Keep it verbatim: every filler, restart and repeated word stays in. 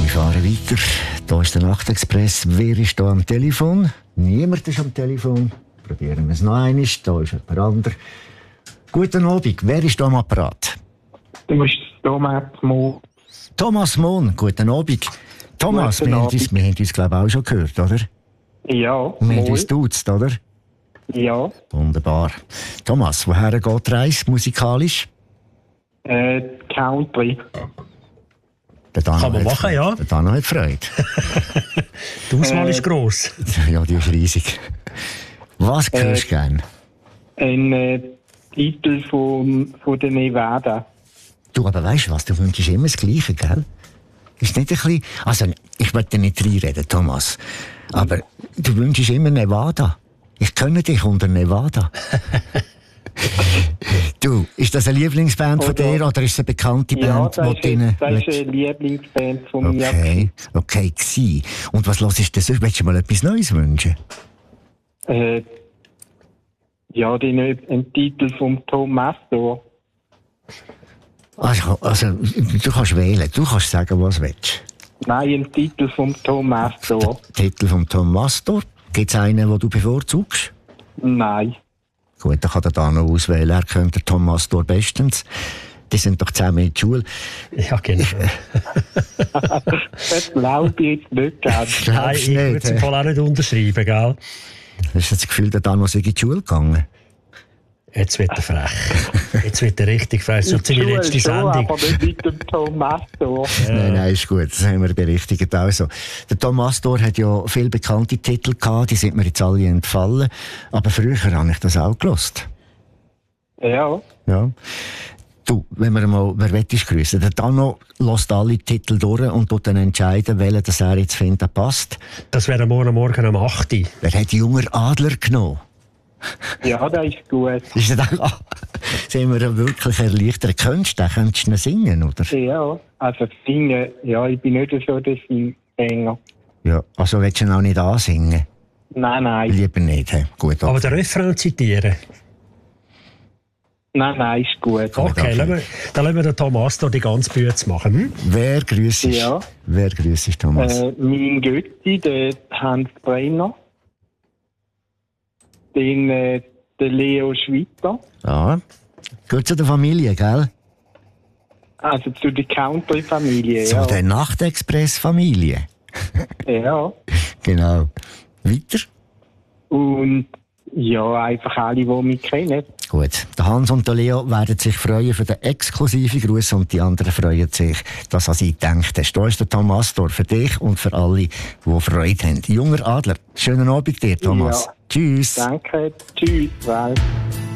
fahren weiter. Hier ist der Nachtexpress. Wer ist hier am Telefon? Niemand ist am Telefon. Probieren wir es noch einmal. Hier ist jemand anderes. Guten Abend. Wer ist hier am Apparat? Du bist Thomas Mohn. Thomas Mohn. Guten Abend. Thomas, Guten wir haben Abend. uns, wir haben uns glaube ich, auch schon gehört, oder? Ja, Wir haben Mohn. uns duzt, oder? Ja. Wunderbar. Thomas, woher geht die Reise musikalisch? Äh, Country. Der Dano Kann man hat machen, Freude. ja. Der Dano hat Freude. Die Auswahl Äh, ist gross. Ja, die ist riesig. Was hörst du Äh, gerne? Ein äh, Titel von, von der Nevada. Du, aber weißt du was? Du wünschst immer das Gleiche, gell? Ist nicht ein bisschen... Also, ich möchte nicht reinreden, Thomas. Aber du wünschst immer Nevada. Ich kenne dich unter Nevada. Du, ist das eine Lieblingsband von Oder- dir oder ist es eine bekannte Ja, Band, das die ist, du ihnen das ist willst- eine Lieblingsband von mir. Okay, okay, gsi. Und was hörst du denn sonst? Willst du mal etwas Neues wünschen? Äh, ja, den, ein Titel von Tom Mastor. Also, also, du kannst wählen, du kannst sagen, was du willst. Nein, ein Titel von Tom Mastor. Titel von Tom Mastor. Gibt es einen, den du bevorzugst? Nein. Gut, dann kann er da noch auswählen. Er könnte Tom Mastor bestens. Die sind doch zusammen in der Schule. Ja, genau. Das glaube ich jetzt nicht ganz. Nein, Glaubst ich du würde nicht, es im hä? Fall auch nicht unterschreiben, gell? Hast du das Gefühl, der Dano sei in die Schule gegangen? Jetzt wird er frech. Jetzt wird er richtig frech. Das ist seine Schule letzte schon, Sendung. aber nicht mit dem Tom Mastor. Nein, nein, ist gut. Das haben wir berichtigt. Also, der Tom Astor hat ja viele bekannte Titel gehabt, die sind mir jetzt alle entfallen. Aber früher habe ich das auch gelost. Ja. Ja. Du, wenn wir mal, wer will ich grüßen? Der Dano lässt alle Titel durch und tut dann entscheiden, welchen das er jetzt findet, der passt. Das wäre morgen Morgen um acht Uhr. Wer hat Junger Adler genommen? Ja, das ist gut. Ist das auch, sind wir wirklich erleichtert? Könntest du den? Könntest du ihn singen, oder? Ja, also singen, ja, ich bin nicht so der Sänger. Ja, also willst du ihn auch nicht ansingen? Nein, nein. Lieber nicht, he? Gut. Aber den Refrain zitieren. Nein, nein, ist gut. Okay, okay. lassen wir, dann lassen wir den Thomas da die ganze Bühne machen. Hm? Wer grüßt Ja. Wer grüßt Thomas? Äh, mein Götti, der Hans Brenner. Den, äh, der Leo Schwitter. Ja. Gut zu der Familie, gell? Also zu der Country-Familie, Zu ja. der Nachtexpress-Familie. Ja. Genau. Weiter? Und ja, einfach alle, die mich kennen. Gut. Der Hans und der Leo werden sich freuen für den exklusiven Gruß und die anderen freuen sich, dass an sie gedacht hast. Da ist der Tom Astor für dich und für alle, die Freude haben. Junger Adler, schönen Abend dir, Thomas. Ja. Tschüss. Danke. Tschüss. Bye.